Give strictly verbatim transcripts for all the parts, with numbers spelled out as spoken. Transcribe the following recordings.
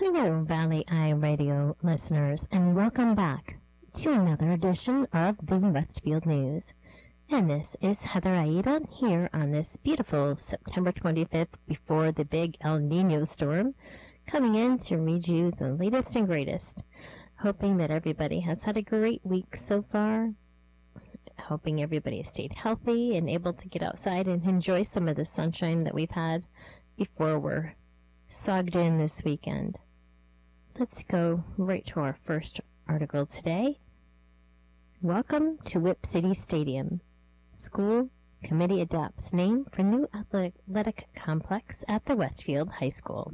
Hello, Valley Eye Radio listeners, and welcome back to another edition of the Westfield News. And this is Heather Aida here on this beautiful September twenty-fifth before the big El Nino storm, coming in to read you the latest and greatest. Hoping that everybody has had a great week so far. Hoping everybody has stayed healthy and able to get outside and enjoy some of the sunshine that we've had before we're sogged in this weekend. Let's go right to our first article today. Welcome to Whip City Stadium. School committee adopts name for new athletic complex at the Westfield High School.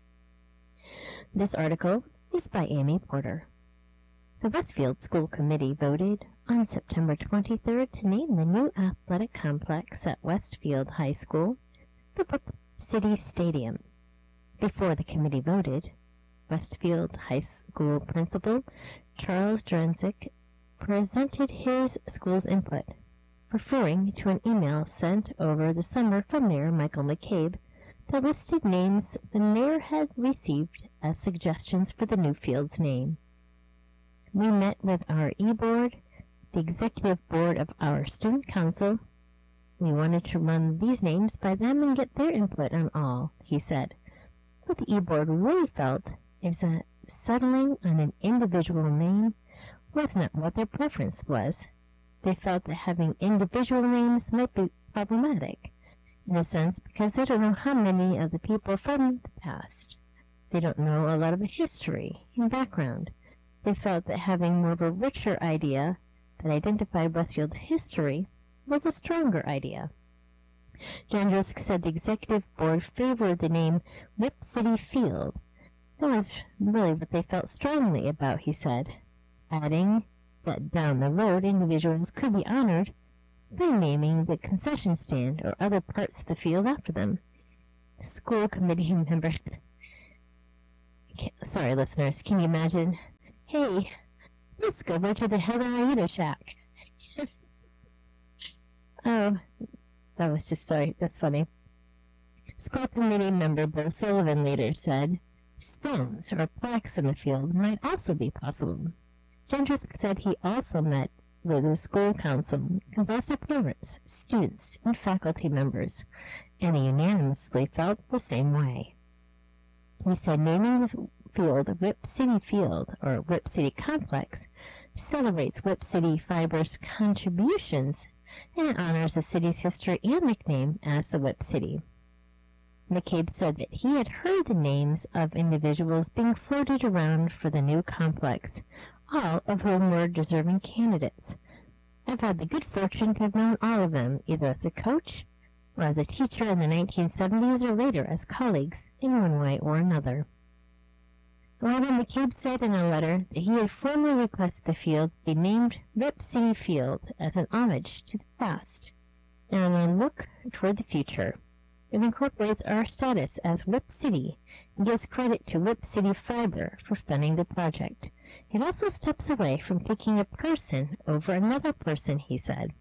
This article is by Amy Porter. The Westfield School Committee voted on September twenty-third to name the new athletic complex at Westfield High School the Whip City Stadium. Before the committee voted, Westfield High School Principal Charles Drensick presented his school's input, referring to an email sent over the summer from Mayor Michael McCabe that listed names the mayor had received as suggestions for the new field's name. We met with our e-board, the executive board of our student council. We wanted to run these names by them and get their input on all, he said. What the e-board really felt is that settling on an individual name was not what their preference was. They felt that having individual names might be problematic, in a sense, because they don't know how many of the people from the past. They don't know a lot of the history and background. They felt that having more of a richer idea that identified Westfield's history was a stronger idea. Jandros said the executive board favored the name Whip City Field. That was really what they felt strongly about, he said, adding that down the road individuals could be honored by naming the concession stand or other parts of the field after them. School committee member... Sorry, listeners, can you imagine? Hey, let's go over to the Heather Aida shack. Oh, that was just sorry. That's funny. School committee member Bill Sullivan later said, stones or plaques in the field might also be possible. Jendrick said he also met with the school council, composed of parents, students, and faculty members, and he unanimously felt the same way. He said naming the field Whip City Field, or Whip City Complex, celebrates Whip City Fiber's contributions and honors the city's history and nickname as the Whip City. McCabe said that he had heard the names of individuals being floated around for the new complex, all of whom were deserving candidates. I've had the good fortune to have known all of them, either as a coach or as a teacher in the nineteen seventies or later as colleagues in one way or another. However, McCabe said in a letter that he had formally requested the field be named Whip City Field as an homage to the past and a look toward the future. It incorporates our status as Whip City and gives credit to Whip City Fiber for funding the project. It also steps away from picking a person over another person, he said.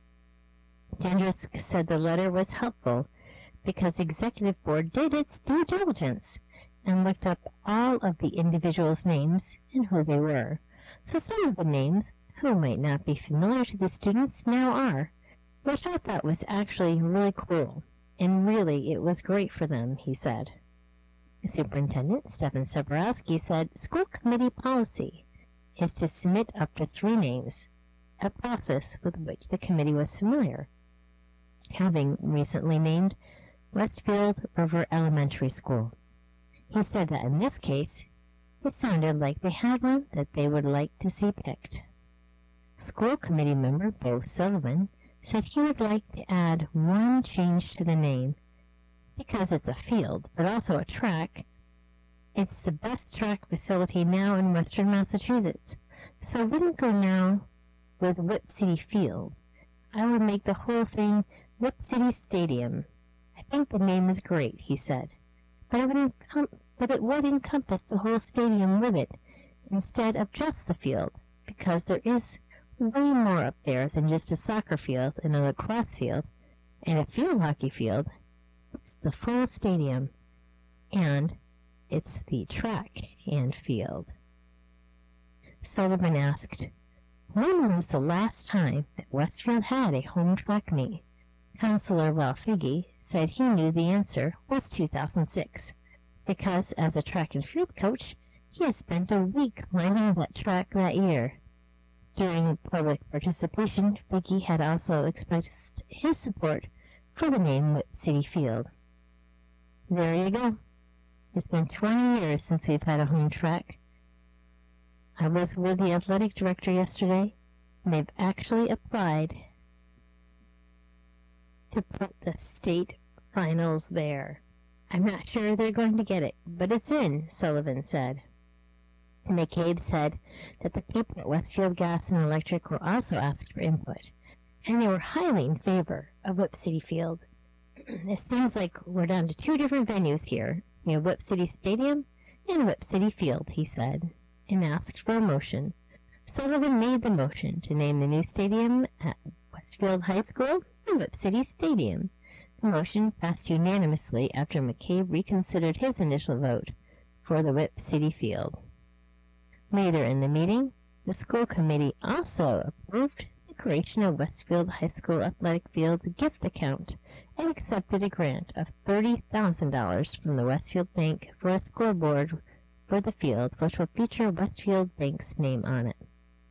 Jendrick said the letter was helpful because the executive board did its due diligence and looked up all of the individuals' names and who they were. So some of the names, who might not be familiar to the students, now are, which I thought was actually really cool. And really, it was great for them, he said. Superintendent Stephen Seborowski said school committee policy is to submit up to three names, a process with which the committee was familiar, having recently named Westfield River Elementary School. He said that in this case, it sounded like they had one that they would like to see picked. School committee member Bo Sullivan said he would like to add one change to the name, because it's a field, but also a track. It's the best track facility now in western Massachusetts, so I wouldn't go now with Whip City Field. I would make the whole thing Whip City Stadium. I think the name is great, he said, but it would, encom- but it would encompass the whole stadium with it, instead of just the field, because there is way more up there than just a soccer field and a lacrosse field and a field hockey field. It's the full stadium, and it's the track and field. Sullivan asked, when was the last time that Westfield had a home track meet? Councillor Walfigi said he knew the answer was two thousand six, because as a track and field coach, he has spent a week lining that track that year. During public participation, Figgy had also expressed his support for the name Whip City Field. There you go. It's been twenty years since we've had a home track. I was with the athletic director yesterday, and they've actually applied to put the state finals there. I'm not sure they're going to get it, but it's in, Sullivan said. McCabe said that the people at Westfield Gas and Electric were also asked for input, and they were highly in favor of Whip City Field. It seems like we're down to two different venues here. We have Whip City Stadium and Whip City Field, he said, and asked for a motion. Sullivan made the motion to name the new stadium at Westfield High School and Whip City Stadium. The motion passed unanimously after McCabe reconsidered his initial vote for the Whip City Field. Later in the meeting, the school committee also approved the creation of Westfield High School Athletic Field gift account and accepted a grant of thirty thousand dollars from the Westfield Bank for a scoreboard for the field, which will feature Westfield Bank's name on it.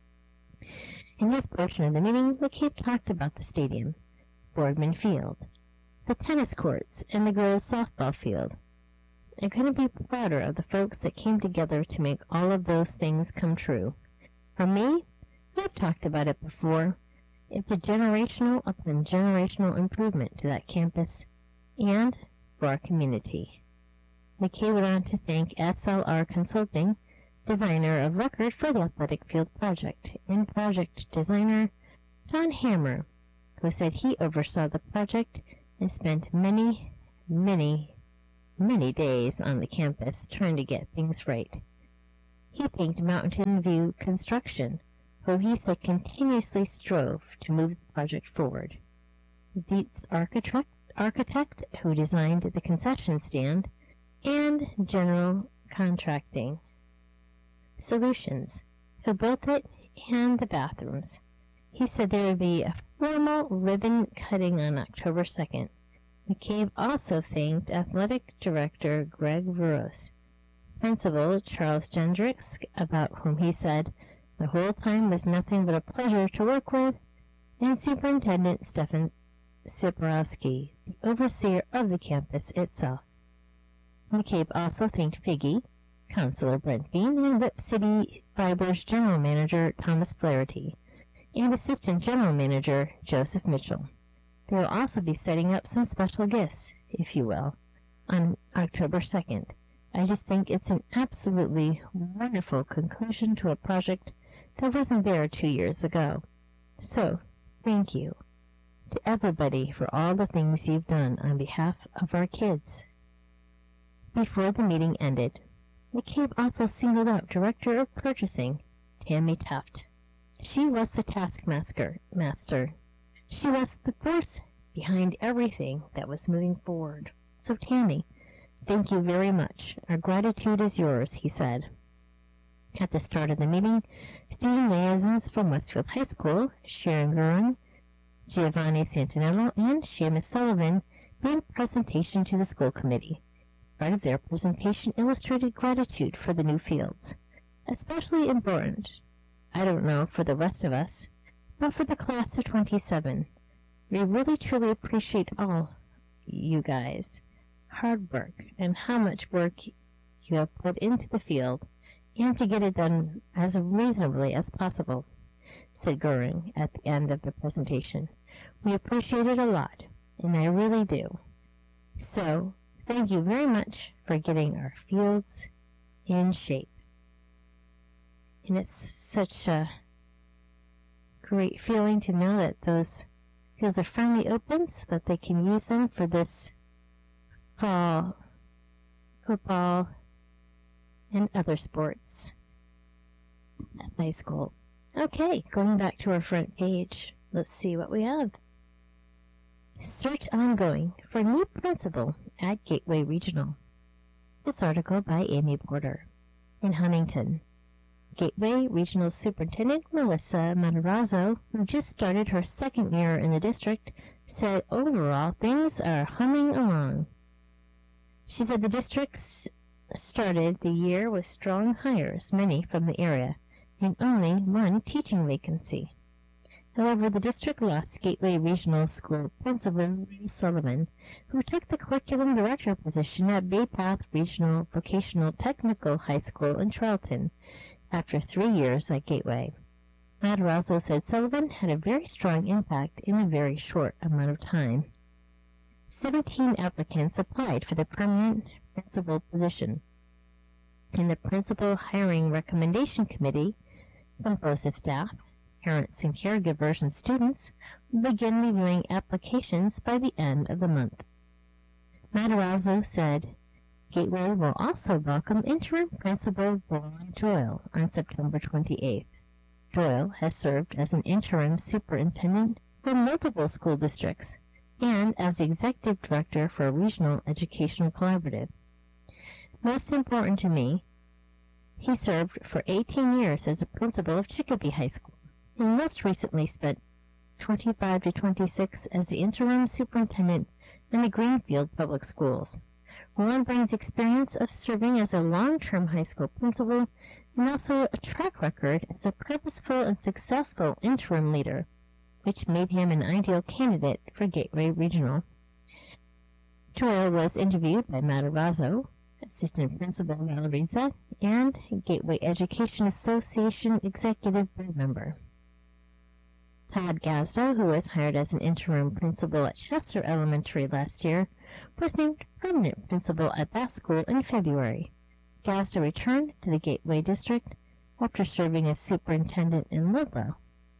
In his portion of the meeting, McCabe talked about the stadium, Boardman Field, the tennis courts, and the girls' softball field. I couldn't be prouder of the folks that came together to make all of those things come true. For me, I've talked about it before, it's a generational upon generational improvement to that campus and for our community. McKay went on to thank S L R Consulting, designer of record for the athletic field project, and project designer John Hammer, who said he oversaw the project and spent many, many, many days on the campus trying to get things right. He thanked Mountain View Construction, who he said continuously strove to move the project forward. Zeitz Architect, architect who designed the concession stand, and General Contracting Solutions, who built it and the bathrooms. He said there would be a formal ribbon cutting on October second. McCabe also thanked Athletic Director Greg Veros, Principal Charles Gendricks, about whom he said the whole time was nothing but a pleasure to work with, and Superintendent Stefan Siporowski, the overseer of the campus itself. McCabe also thanked Figgy, Councilor Brent Bean, and Whip City Fiber's General Manager Thomas Flaherty, and Assistant General Manager Joseph Mitchell. They will also be setting up some special gifts, if you will, on October second. I just think it's an absolutely wonderful conclusion to a project that wasn't there two years ago. So, thank you to everybody for all the things you've done on behalf of our kids. Before the meeting ended, McCabe also singled out Director of Purchasing, Tammy Tuft. She was the taskmaster. Master. She was the force behind everything that was moving forward. So, Tammy, thank you very much. Our gratitude is yours, he said. At the start of the meeting, student liaisons from Westfield High School, Sharon Gurung, Giovanni Santinello, and Seamus Sullivan made a presentation to the school committee. Part of their presentation illustrated gratitude for the new fields, especially important, I don't know for the rest of us, but for the class of twenty-seven. We really truly appreciate all you guys' hard work and how much work you have put into the field and to get it done as reasonably as possible, said Goering at the end of the presentation. We appreciate it a lot, and I really do. So, thank you very much for getting our fields in shape. And it's such a great feeling to know that those fields are finally open so that they can use them for this fall football and other sports at high school. Okay, going back to our front page, let's see what we have. Search ongoing for new principal at Gateway Regional. This article by Amy Porter. In Huntington, Gateway Regional Superintendent Melissa Matarazzo, who just started her second year in the district, said overall things are humming along. She said the district started the year with strong hires, many from the area, and only one teaching vacancy. However, the district lost Gateway Regional School Principal Ray Sullivan, who took the curriculum director position at Bay Path Regional Vocational Technical High School in Charlton after three years at Gateway. Matarazzo said Sullivan had a very strong impact in a very short amount of time. Seventeen applicants applied for the permanent principal position, and the Principal Hiring Recommendation Committee, composed of staff, parents and caregivers, and students, will begin reviewing applications by the end of the month. Matarazzo said Gateway will also welcome interim principal Roland Doyle on September twenty-eighth. Doyle has served as an interim superintendent for multiple school districts and as the executive director for a regional educational collaborative. Most important to me, he served for eighteen years as a principal of Chicopee High School, and most recently spent twenty-five to twenty-six as the interim superintendent in the Greenfield Public Schools. Roland brings experience of serving as a long-term high school principal and also a track record as a purposeful and successful interim leader, which made him an ideal candidate for Gateway Regional. Doyle was interviewed by Matarazzo, Assistant Principal Valerie Zett, and Gateway Education Association Executive Board Member. Todd Gazda, who was hired as an interim principal at Chester Elementary last year, was named permanent principal at that school in February. Gazda returned to the Gateway District after serving as superintendent in Ludlow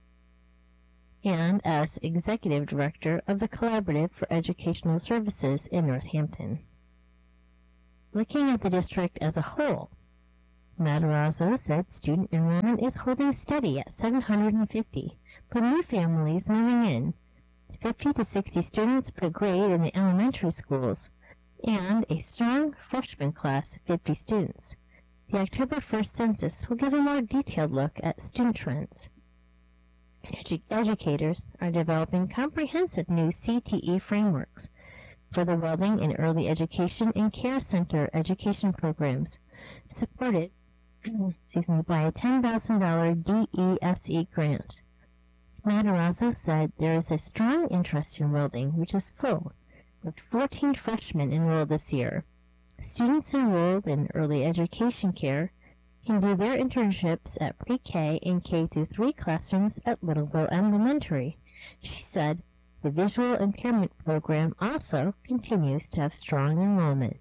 and as executive director of the Collaborative for Educational Services in Northampton. Looking at the district as a whole, Matarazzo said student enrollment is holding steady at seven hundred fifty, for new families moving in, fifty to sixty students per grade in the elementary schools, and a strong freshman class of fifty students. The October first census will give a more detailed look at student trends. Edu- educators are developing comprehensive new C T E frameworks for the welding and early education and care center education programs, supported excuse me, by a ten thousand dollars D E S E grant. Matarazzo said there is a strong interest in welding, which is full, with fourteen freshmen enrolled this year. Students enrolled in early education care can do their internships at pre-K and K through three classrooms at Littleville Elementary. She said the visual impairment program also continues to have strong enrollment.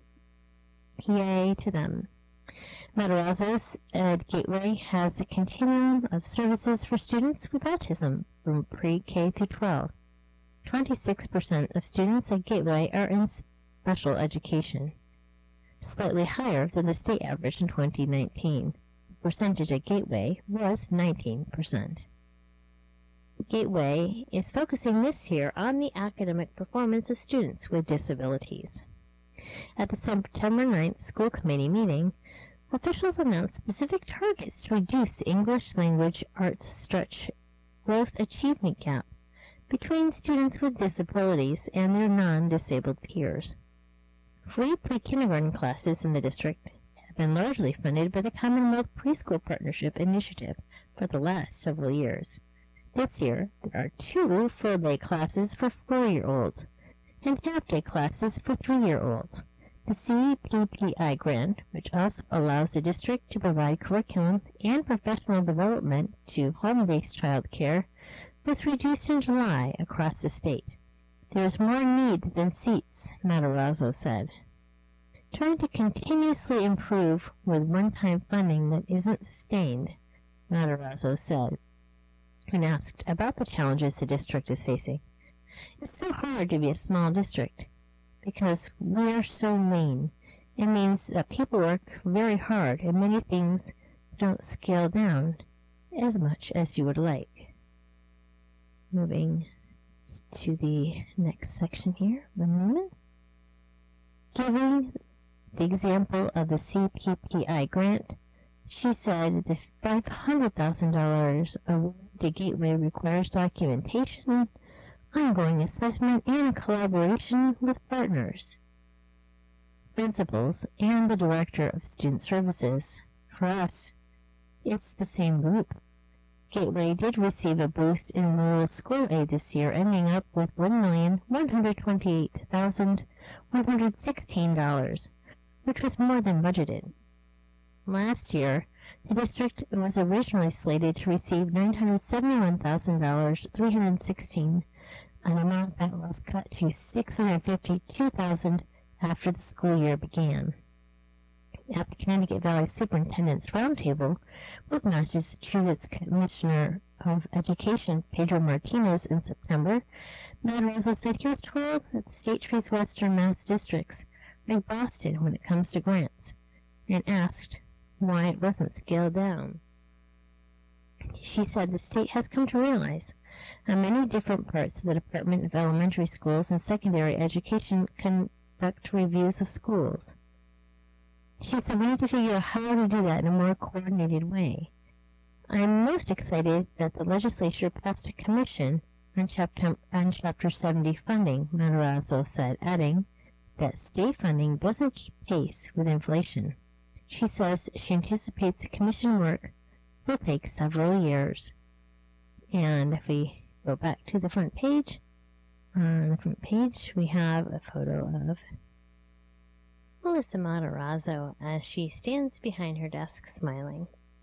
Yay to them. Matarazzo said Gateway has a continuum of services for students with autism from pre-K through twelve. twenty-six percent of students at Gateway are in special education, slightly higher than the state average in twenty nineteen. The percentage at Gateway was nineteen percent. Gateway is focusing this year on the academic performance of students with disabilities. At the September ninth school committee meeting, officials announced specific targets to reduce the English language arts stretch growth achievement gap between students with disabilities and their non-disabled peers. Free pre-kindergarten classes in the district have been largely funded by the Commonwealth Preschool Partnership Initiative for the last several years. This year, there are two full-day classes for four-year-olds and half-day classes for three-year-olds. The C P P I grant, which also allows the district to provide curriculum and professional development to home-based child care, was reduced in July across the state. There is more need than seats, Matarazzo said. Trying to continuously improve with one-time funding that isn't sustained, Matarazzo said, when asked about the challenges the district is facing. It's so hard to be a small district because we are so lean. It means that people work very hard and many things don't scale down as much as you would like. Moving to the next section here, one moment. Giving the example of the C P P I grant, she said the five hundred thousand dollars award to Gateway requires documentation, ongoing assessment, and collaboration with partners, principals, and the Director of Student Services. For us, it's the same group. Gateway did receive a boost in rural school aid this year, ending up with one million one hundred twenty-eight thousand one hundred sixteen dollars, which was more than budgeted. Last year, the district was originally slated to receive nine hundred seventy-one thousand three hundred sixteen dollars, an amount that was cut to six hundred fifty-two thousand dollars after the school year began. At the Connecticut Valley Superintendent's Roundtable with Massachusetts Commissioner of Education Pedro Martinez in September, Madrazo said he was told that the state treats Western Mass districts like Boston when it comes to grants, and asked why it wasn't scaled down. She said the state has come to realize how many different parts of the Department of Elementary Schools and Secondary Education conduct reviews of schools. She said we need to figure out how to do that in a more coordinated way. I am most excited that the legislature passed a commission on Chapter, on Chapter seventy funding, Matarazzo said, adding that state funding doesn't keep pace with inflation. She says she anticipates the commission work will take several years. And if we go back to the front page, on the front page we have a photo of Melissa Matarazzo as she stands behind her desk smiling.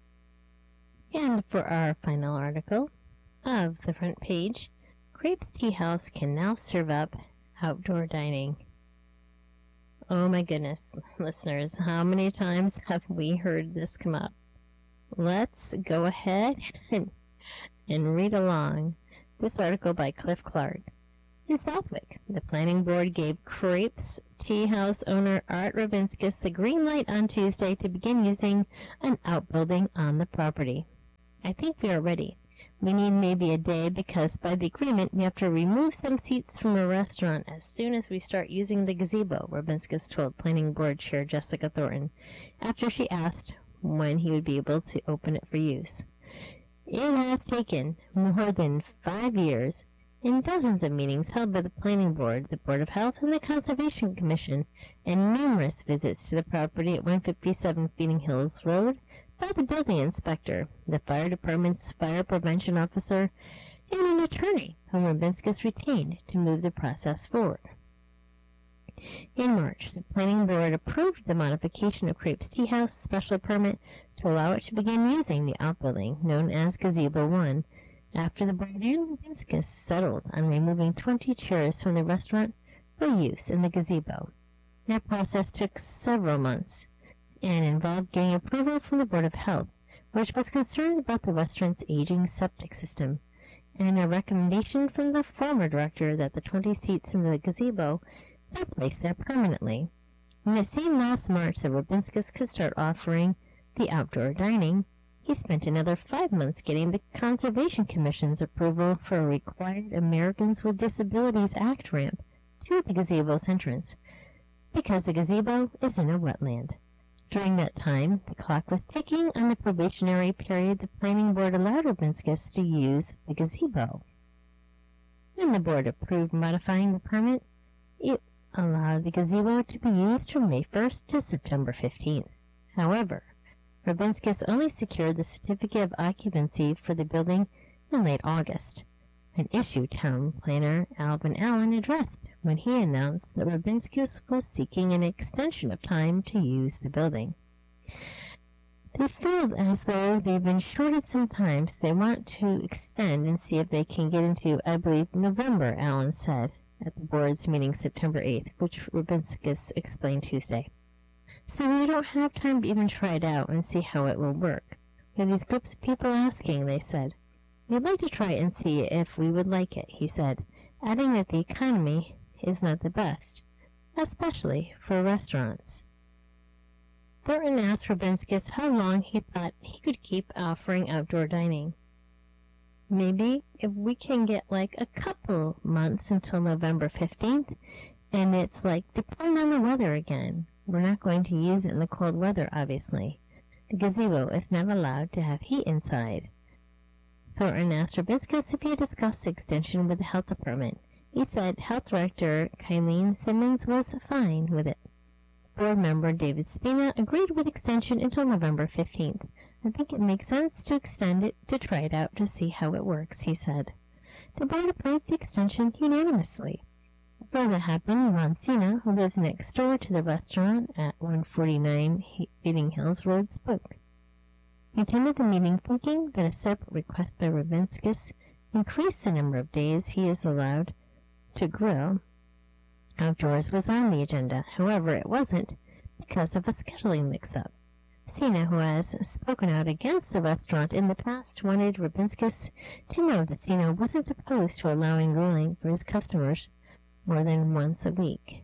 And for our final article of the front page, Crepes Tea House can now serve up outdoor dining. Oh my goodness, listeners, how many times have we heard this come up? Let's go ahead and, and read along this article by Cliff Clark. In Southwick, the planning board gave Crepes Tea House owner Art Robinskis the green light on Tuesday to begin using an outbuilding on the property. I think we are ready. We need maybe a day because by the agreement we have to remove some seats from a restaurant as soon as we start using the gazebo, Robinskis told planning board chair Jessica Thornton after she asked when he would be able to open it for use. It has taken more than five years in dozens of meetings held by the Planning Board, the Board of Health, and the Conservation Commission, and numerous visits to the property at one fifty-seven Feeding Hills Road by the building inspector, the fire department's fire prevention officer, and an attorney whom Robinskis retained to move the process forward. In March, the Planning Board approved the modification of Crepes Tea House special permit to allow it to begin using the outbuilding, known as Gazebo one, after the board and Robinskis settled on removing twenty chairs from the restaurant for use in the gazebo. That process took several months and involved getting approval from the Board of Health, which was concerned about the restaurant's aging septic system, and a recommendation from the former director that the twenty seats in the gazebo be placed there permanently. When it seemed last March that Robinskis could start offering the outdoor dining, he spent another five months getting the Conservation Commission's approval for a required Americans with Disabilities Act ramp to the gazebo's entrance, because the gazebo is in a wetland. During that time, the clock was ticking on the probationary period the Planning Board allowed Robinskis to use the gazebo. When the board approved modifying the permit, it allowed the gazebo to be used from May first to September fifteenth. However, Robinskis only secured the certificate of occupancy for the building in late August, an issue town planner Alvin Allen addressed when he announced that Robinskis was seeking an extension of time to use the building. They feel as though they've been shorted some time, so they want to extend and see if they can get into, I believe, November, Allen said at the board's meeting September eighth, which Robinskis explained Tuesday. So we don't have time to even try it out and see how it will work. We have these groups of people asking, they said. We'd like to try it and see if we would like it, he said, adding that the economy is not the best, especially for restaurants. Thornton asked Robinskis how long he thought he could keep offering outdoor dining. Maybe if we can get like a couple months until November fifteenth, and it's like depending on the weather again. We're not going to use it in the cold weather, obviously. The gazebo is not allowed to have heat inside. Thornton asked Rubinskis if he had discussed the extension with the health department. He said Health Director Kylene Simmons was fine with it. Board member David Spina agreed with extension until November fifteenth. I think it makes sense to extend it to try it out to see how it works, he said. The board approved the extension unanimously. Before that happened, Ron Cena, who lives next door to the restaurant at one forty-nine Feeding Hills Road, spoke. He attended the meeting thinking that a separate request by Rubinskis increased the number of days he is allowed to grill outdoors was on the agenda. However, it wasn't because of a scheduling mix-up. Cena, who has spoken out against the restaurant in the past, wanted Rubinskis to know that Cena wasn't opposed to allowing grilling for his customers more than once a week.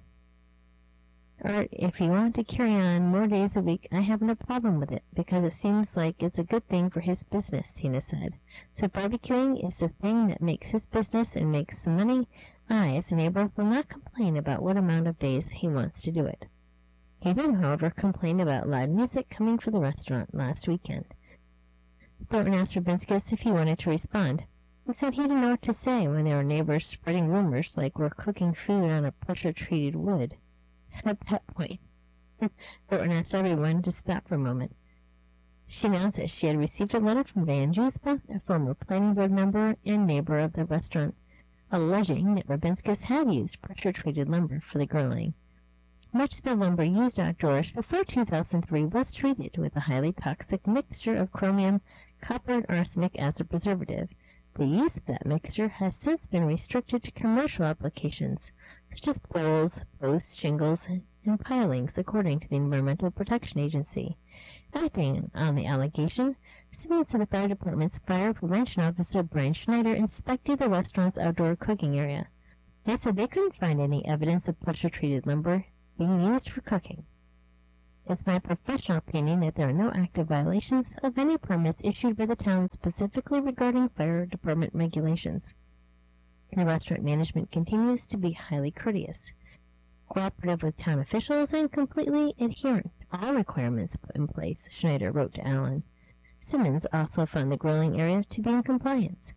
Or if you want to carry on more days a week, I have no problem with it, because it seems like it's a good thing for his business, Cena said. So barbecuing is the thing that makes his business and makes money. I, as a neighbor, will not complain about what amount of days he wants to do it. He did, however, complain about loud music coming from the restaurant last weekend. Thornton asked Rubinskis if he wanted to respond. He said he didn't know what to say when there were neighbors spreading rumors like we're cooking food on a pressure-treated wood. At that point, Thornton asked everyone to stop for a moment. She announced that she had received a letter from Van Juspa, a former planning board member and neighbor of the restaurant, alleging that Rubinskis had used pressure-treated lumber for the grilling. Much of the lumber used outdoors before two thousand three was treated with a highly toxic mixture of chromium, copper, and arsenic as a preservative. The use of that mixture has since been restricted to commercial applications, such as poles, posts, shingles, and pilings, according to the Environmental Protection Agency. Acting on the allegation, Simmons and the fire department's fire prevention officer Brian Schneider inspected the restaurant's outdoor cooking area. They said they couldn't find any evidence of pressure-treated lumber being used for cooking. It's my professional opinion that there are no active violations of any permits issued by the town specifically regarding fire department regulations. The restaurant management continues to be highly courteous, cooperative with town officials, and completely adherent to all requirements put in place, Schneider wrote to Allen. Simmons also found the grilling area to be in compliance.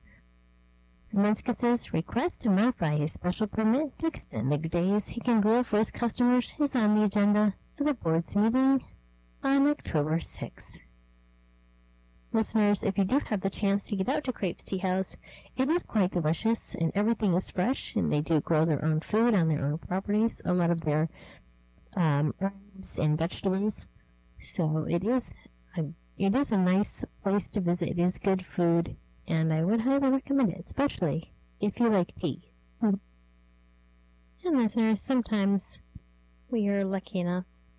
Rubinskis' request to modify his special permit to extend the days he can grill for his customers is on the agenda for the board's meeting on October sixth. Listeners, if you do have the chance to get out to Crepes Tea House, it is quite delicious, and everything is fresh, and they do grow their own food on their own properties, a lot of their um, herbs and vegetables. So it is a, it is a nice place to visit. It is good food, and I would highly recommend it, especially if you like tea. And listeners, sometimes we are lucky enough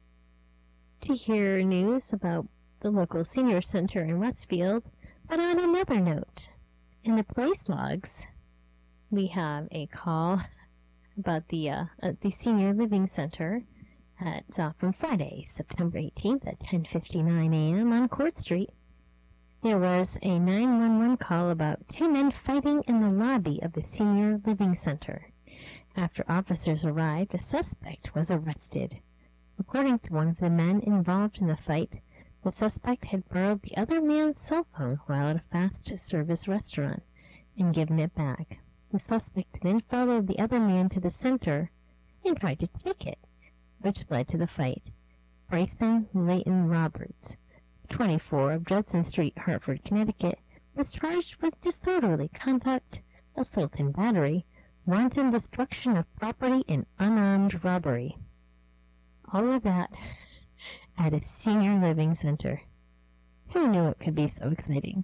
to hear news about the local senior center in Westfield, but on another note, in the place logs, we have a call about the uh, uh, the senior living center at uh, from Friday, September eighteenth at ten fifty-nine a.m. on Court Street. There was a nine one one call about two men fighting in the lobby of the senior living center. After officers arrived, a suspect was arrested. According to one of the men involved in the fight, the suspect had borrowed the other man's cell phone while at a fast-service restaurant and given it back. The suspect then followed the other man to the center and tried to take it, which led to the fight. Bryson Layton Roberts, twenty-four, of Judson Street, Hartford, Connecticut, was charged with disorderly conduct, assault and battery, wanton destruction of property, and unarmed robbery. All of that at a senior living center. Who knew it could be so exciting?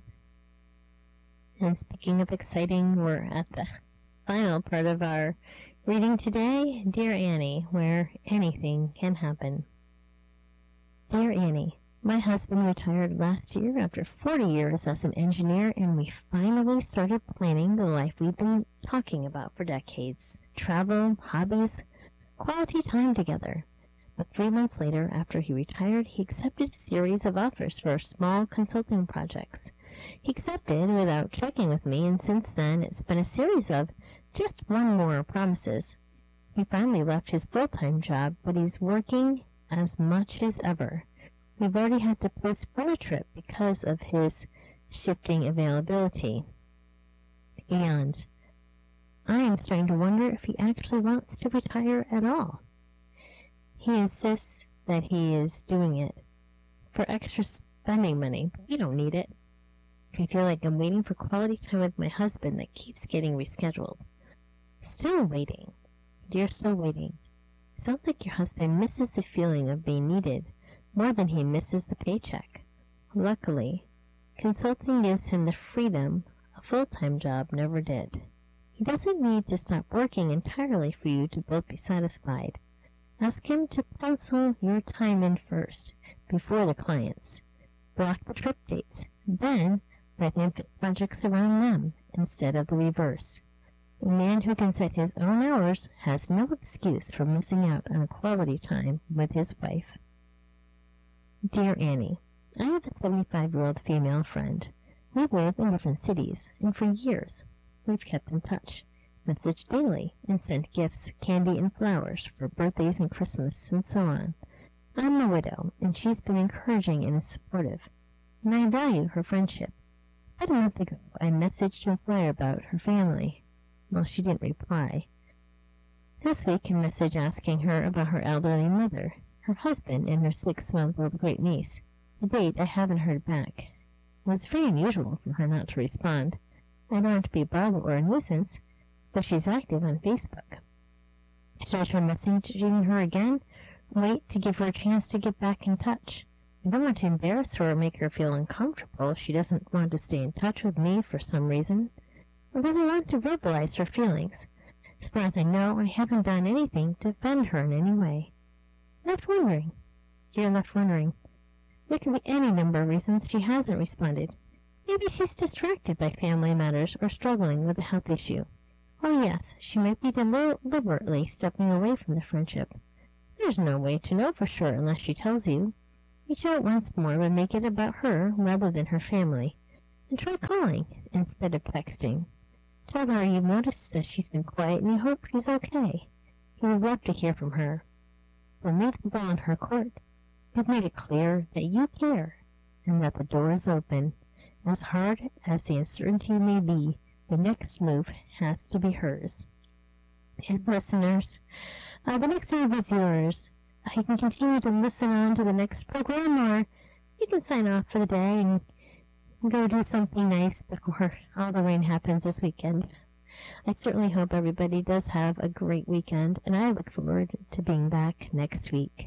And speaking of exciting, we're at the final part of our reading today, Dear Annie, where anything can happen. Dear Annie, my husband retired last year after forty years as an engineer, and we finally started planning the life we've been talking about for decades. Travel, hobbies, quality time together. But three months later, after he retired, he accepted a series of offers for small consulting projects. He accepted without checking with me, and since then it's been a series of just one more promises. He finally left his full-time job, but he's working as much as ever. We've already had to postpone a trip because of his shifting availability. And I am starting to wonder if he actually wants to retire at all. He insists that he is doing it for extra spending money, but we don't need it. I feel like I'm waiting for quality time with my husband that keeps getting rescheduled. Still waiting. Dear, still waiting. Sounds like your husband misses the feeling of being needed more than he misses the paycheck. Luckily, consulting gives him the freedom a full-time job never did. He doesn't need to stop working entirely for you to both be satisfied. Ask him to pencil your time in first, before the clients. Block the trip dates. Then, let him fit projects around them, instead of the reverse. A man who can set his own hours has no excuse for missing out on quality time with his wife. Dear Annie, I have a seventy-five-year-old female friend. We live in different cities, and for years we've kept in touch, messaged daily, and sent gifts, candy, and flowers for birthdays and Christmas, and so on. I'm a widow, and she's been encouraging and supportive, and I value her friendship. About a month ago, I messaged to inquire about her family. Well, she didn't reply. This week, a message asking her about her elderly mother, her husband, and her six-month-old great-niece. To date, I haven't heard back. It was very unusual for her not to respond. I don't want to be a bother or a nuisance, but she's active on Facebook. Should I try messaging her again? Wait to give her a chance to get back in touch. I don't want to embarrass her or make her feel uncomfortable if she doesn't want to stay in touch with me for some reason, or doesn't want to verbalize her feelings. As far as I know, I haven't done anything to offend her in any way. Left wondering. Dear left wondering. There can be any number of reasons she hasn't responded. Maybe she's distracted by family matters or struggling with a health issue. Or yes, she might be deliberately stepping away from the friendship. There's no way to know for sure unless she tells you. Reach out once more, but make it about her rather than her family. And try calling instead of texting. Tell her you've noticed that she's been quiet and you hope she's okay. You would love to hear from her. Remove the ball in her court. You've made it clear that you care and that the door is open. As hard as the uncertainty may be, the next move has to be hers. And listeners, uh, the next move is yours. Uh, you can continue to listen on to the next program, or you can sign off for the day and go do something nice before all the rain happens this weekend. I certainly hope everybody does have a great weekend, and I look forward to being back next week.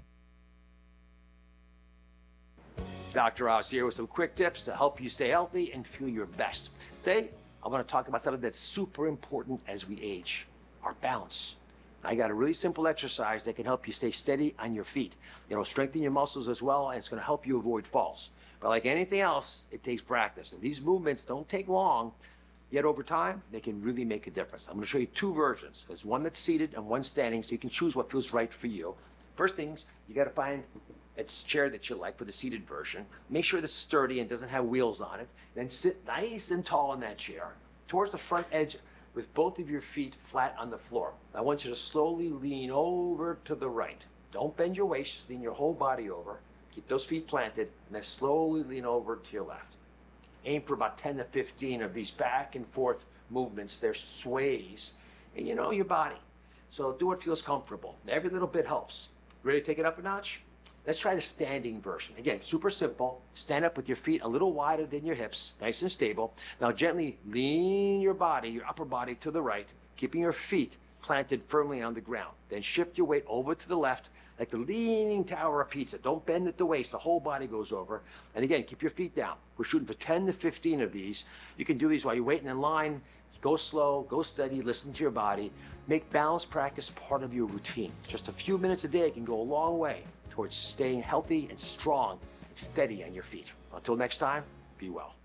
Doctor Oz here with some quick tips to help you stay healthy and feel your best. Today, I want to talk about something that's super important as we age, our balance. I got a really simple exercise that can help you stay steady on your feet. It'll strengthen your muscles as well, and it's going to help you avoid falls. But like anything else, it takes practice. And these movements don't take long, yet over time, they can really make a difference. I'm going to show you two versions. There's one that's seated and one standing, so you can choose what feels right for you. First things, you got to find a chair that you like for the seated version. Make sure it's sturdy and doesn't have wheels on it. Then sit nice and tall in that chair, towards the front edge with both of your feet flat on the floor. I want you to slowly lean over to the right. Don't bend your waist, just lean your whole body over. Keep those feet planted, and then slowly lean over to your left. Aim for about ten to fifteen of these back and forth movements. They're sways, and you know your body. So do what feels comfortable. Every little bit helps. Ready to take it up a notch? Let's try the standing version. Again, super simple. Stand up with your feet a little wider than your hips, nice and stable. Now gently lean your body, your upper body to the right, keeping your feet planted firmly on the ground. Then shift your weight over to the left, like the leaning tower of pizza. Don't bend at the waist, the whole body goes over. And again, keep your feet down. We're shooting for ten to fifteen of these. You can do these while you're waiting in line. Go slow, go steady, listen to your body. Make balance practice part of your routine. Just a few minutes a day can go a long way towards staying healthy and strong and steady on your feet. Until next time, be well.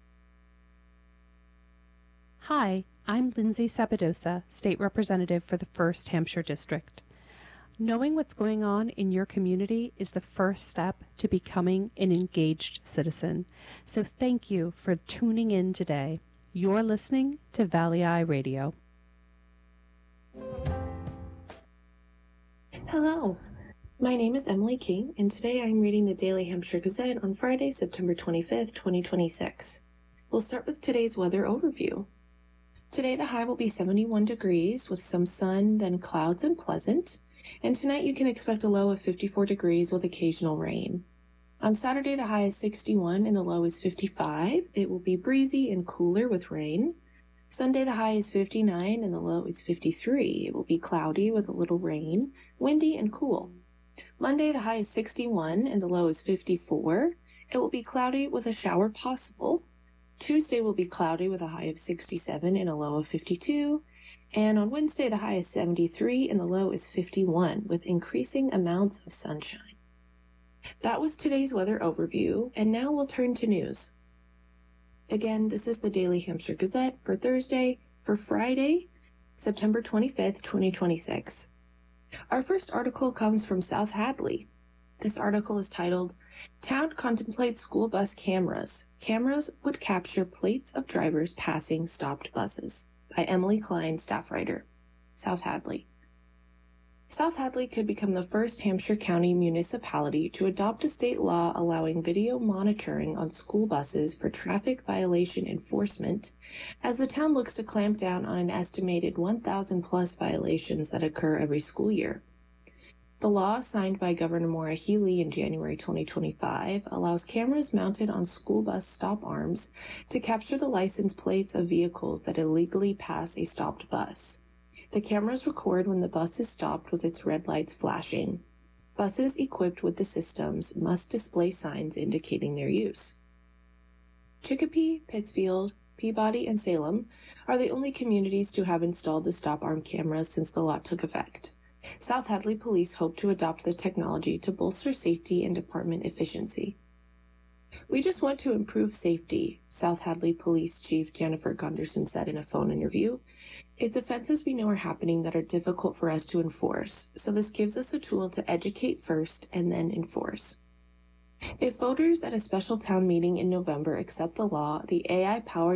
Hi, I'm Lindsay Sabadosa, State Representative for the first Hampshire District. Knowing what's going on in your community is the first step to becoming an engaged citizen. So thank you for tuning in today. You're listening to Valley Eye Radio. Hello. My name is Emily King, and today I'm reading the Daily Hampshire Gazette on Friday, September twenty-fifth, twenty twenty-six. We'll start with today's weather overview. Today the high will be seventy-one degrees with some sun, then clouds and pleasant. And tonight you can expect a low of fifty-four degrees with occasional rain. On Saturday the high is sixty-one and the low is fifty-five. It will be breezy and cooler with rain. Sunday the high is fifty-nine and the low is fifty-three. It will be cloudy with a little rain, windy and cool. Monday the high is sixty-one and the low is fifty-four. It will be cloudy with a shower possible. Tuesday will be cloudy with a high of sixty-seven and a low of fifty-two. And on Wednesday the high is seventy-three and the low is fifty-one with increasing amounts of sunshine. That was today's weather overview, and now we'll turn to news. Again, this is the Daily Hampshire Gazette for Thursday, for Friday, September twenty-fifth, twenty twenty-six. Our first article comes from South Hadley. This article is titled, Town Contemplates School Bus Cameras. Cameras would capture plates of drivers passing stopped buses, by Emily Klein, staff writer, South Hadley. South Hadley could become the first Hampshire County municipality to adopt a state law allowing video monitoring on school buses for traffic violation enforcement, as the town looks to clamp down on an estimated one thousand plus violations that occur every school year. The law, signed by Governor Maura Healey in January twenty twenty-five, allows cameras mounted on school bus stop arms to capture the license plates of vehicles that illegally pass a stopped bus. The cameras record when the bus is stopped with its red lights flashing. Buses equipped with the systems must display signs indicating their use. Chicopee, Pittsfield, Peabody, and Salem are the only communities to have installed the stop arm cameras since the law took effect. South Hadley Police hope to adopt the technology to bolster safety and department efficiency. We just want to improve safety, South Hadley Police Chief Jennifer Gunderson said in a phone interview. It's offenses we know are happening that are difficult for us to enforce, so this gives us a tool to educate first and then enforce. If voters at a special town meeting in November accept the law, the A I-powered